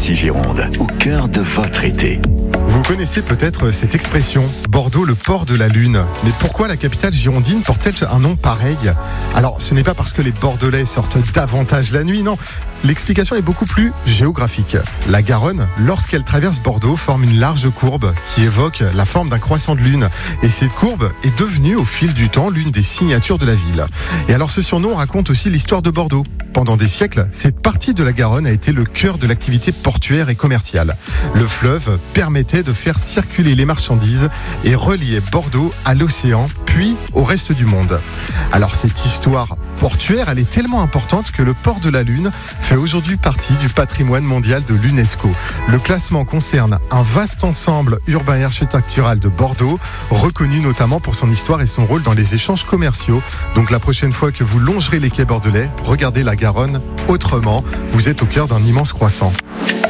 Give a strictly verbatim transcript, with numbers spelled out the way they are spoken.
Gironde, au cœur de votre été. Vous connaissez peut-être cette expression, Bordeaux, le port de la Lune. Mais pourquoi la capitale girondine porte-t-elle un nom pareil ? Alors, ce n'est pas parce que les Bordelais sortent davantage la nuit, non. L'explication est beaucoup plus géographique. La Garonne, lorsqu'elle traverse Bordeaux, forme une large courbe qui évoque la forme d'un croissant de lune. Et cette courbe est devenue, au fil du temps, l'une des signatures de la ville. Et alors, ce surnom raconte aussi l'histoire de Bordeaux. Pendant des siècles, cette partie de la Garonne a été le cœur de l'activité portuaire et commerciale. Le fleuve permettait de faire circuler les marchandises et relier Bordeaux à l'océan, puis au reste du monde. Alors cette histoire portuaire, elle est tellement importante que le port de la Lune fait aujourd'hui partie du patrimoine mondial de l'UNESCO. Le classement concerne un vaste ensemble urbain et architectural de Bordeaux, reconnu notamment pour son histoire et son rôle dans les échanges commerciaux. Donc la prochaine fois que vous longerez les quais bordelais, regardez la Garonne autrement. Vous êtes au cœur d'un immense croissant.